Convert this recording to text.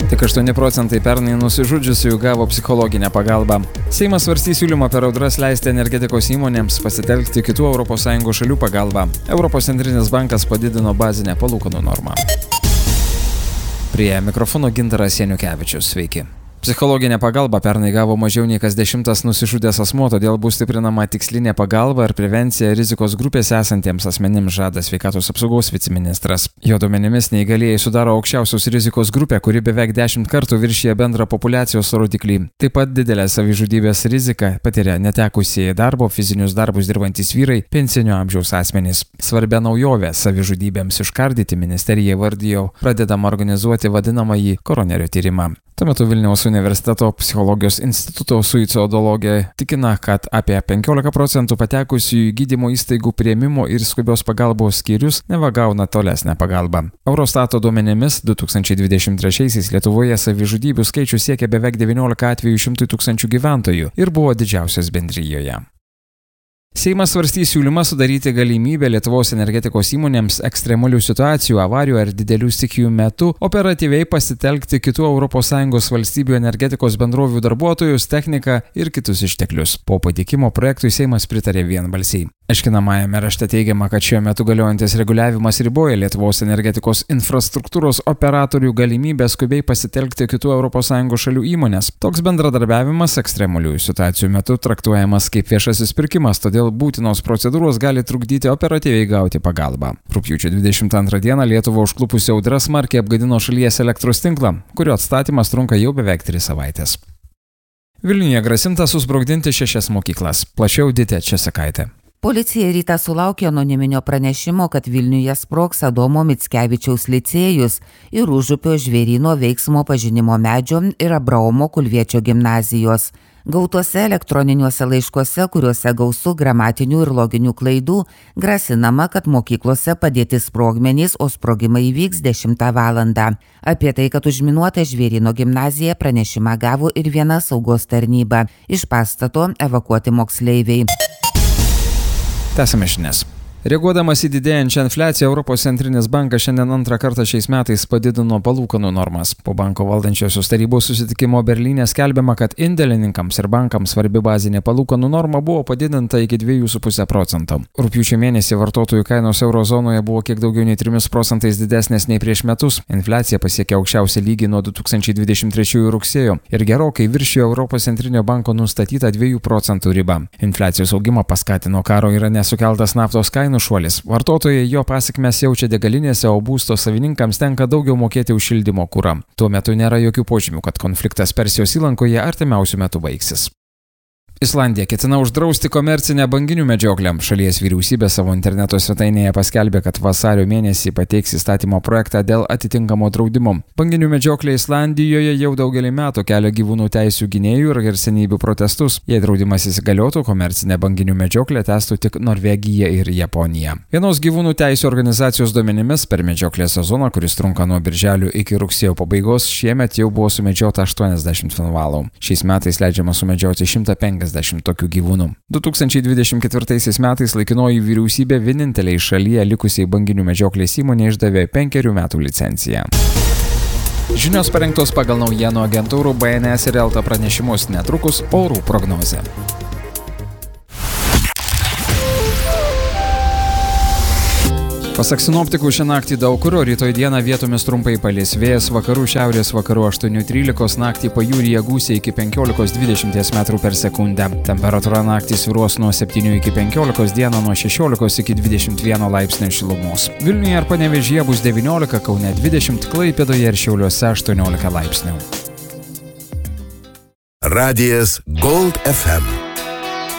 Tik 8% pernai nusižudžiusiųjų gavo psichologinę pagalbą. Seimas svarstys siūlymą per audras leisti energetikos įmonėms pasitelkti kitų ES šalių pagalbą. Europos centrinis bankas padidino bazinę palūkanų normą. Prie mikrofono Gintaras Janiukevičius. Sveiki. Psichologinė pagalba pernai gavo mažiau nei kas 10 nusižudęs asmuo, todėl bus stiprinama tikslinė pagalba ir prevencija rizikos grupėse esantiems asmenims, žada sveikatos apsaugos viceministras. Jo duomenimis neįgalieji sudaro aukščiausios rizikos grupę, kuri beveik 10 kartų viršija bendrą populiacijos rodiklį. Taip pat didelę savižudybės riziką patiria netekusieji darbo, fizinius darbus dirbantys vyrai, pensinio amžiaus asmenys. Svarbia naujovė savižudybėms užkardyti ministerija įvardijo pradedama organizuoti vadinamąjį koronerio tyrimą. Tuo metu Vilniaus universiteto psichologijos instituto suicidologė tikina, kad apie 15% patekusių į gydymo įstaigų priėmimo ir skubios pagalbos skyrius neva gauna tolesnę pagalbą. Eurostato duomenimis 2023 Lietuvoje savižudybių skaičius siekia beveik 19 atvejų 100 000 gyventojų ir buvo didžiausias bendrijoje. Seimas svarstys siūlymą sudaryti galimybę Lietuvos energetikos įmonėms ekstremalių situacijų, avarijų ar didelių stichijų metu operatyviai pasitelkti kitų ES valstybių energetikos bendrovių darbuotojus, techniką ir kitus išteklius. Po pateikimo projektui Seimas pritarė vienbalsiai. Aiškinamajame rašte teigiama, kad šiuo metu galiojantis reguliavimas riboja Lietuvos energetikos infrastruktūros operatorių galimybę skubiai pasitelkti kitų ES šalių įmonės. Toks bendradarbiavimas ekstremalių situacijų metu traktuojamas kaip viešasis pirkimas, todėl būtinos procedūros gali trukdyti operatyviai gauti pagalbą. Rugpjūčio 22 dieną Lietuvą užklupusi audra smarkiai apgadino šalies elektros tinklą, kurio atstatymas trunka jau beveik 3 savaitės. Vilniuje grasinta susprogdinti 6 mokyklas. Plačiau Ditė Česakaitė. Policija rytą sulaukė anoniminio pranešimo, kad Vilniuje sprogs Adomo Mickevičiaus licėjus ir Užupio žvėryno veiksmo pažinimo medžio ir Abraomo Kulviečio gimnazijos. Gautuose elektroniniuose laiškuose, kuriuose gausu gramatinių ir loginių klaidų, grasinama, kad mokyklose padėti sprogmenys, o sprogimai įvyks 10 valandą. Apie tai, kad užminuota žvėryno gimnazija, pranešimą gavo ir viena saugos tarnyba. Iš pastato evakuoti moksleiviai. Tęsime žinias. Reaguodamas į didėjančią infliaciją, Europos centrinis bankas šiandien antrą kartą šiais metais padidino palūkanų normas. Po banko valdančiosios tarybos susitikimo Berlyne skelbiama, kad indėlininkams ir bankams svarbi bazinė palūkanų norma buvo padidinta iki 2,5%. Rugpjūčio mėnesį vartotojų kainos eurozonoje buvo kiek daugiau nei 3% didesnės nei prieš metus. Infliacija pasiekė aukščiausią lygį nuo 2023 rugsėjo ir gerokai viršijo Europos centrinio banko nustatytą 2% ribą. Infliacijos augimą paskatino karo Irane sukeltas naftos kainos šuolis. Vartotojai jo pasekmes jaučia degalinėse, o būsto savininkams tenka daugiau mokėti už šildymo kurą. Tuo metu nėra jokių požymių, kad konfliktas Persijos įlankoje artimiausiu metu baigsis. Islandija ketina uždrausti komercinę banginių medžioklę. Šalies vyriausybė savo interneto svetainėje paskelbė, kad vasario mėnesį pateiks įstatymo projektą dėl atitinkamo draudimo. Banginių medžioklė Islandijoje jau daugelį metų kelia gyvūnų teisių gynėjų ir garsenybių protestus. Jei draudimas įsigaliotų, komercinę banginių medžioklę tęstų tik Norvegija ir Japonija. Vienos gyvūnų teisių organizacijos duomenimis per medžioklės sezoną, kuris trunka nuo birželio iki rugsėjo pabaigos, šiemet jau buvo sumedžiota 80 finvalų. Šiais metais leidžiama sumedžioti 150 tokių gyvūnų. 2024 metais laikinoji vyriausybė vieninteliai šalyje likusiai banginių medžioklės įmonė išdavė 5 metų licenciją. Žinios parengtos pagal naujienų agentūrų BNS ir Elta pranešimus, netrukus orų prognozė. Pasak sinoptikų, šią naktį daug kur, o rytoj dieną vietomis trumpai palis vėjas vakarų šiaurės vakarų 8-13, naktį pajūryje gūsiai iki 15-20 m/s. Temperatūra naktį svyruos nuo 7 iki 15, dieną nuo 16 iki 21 laipsnių šilumos. Vilniuje ir Panevėžyje bus 19, Kaune 20, Klaipėdoje ir Šiauliuose 18 laipsnių. Radijas Gold FM.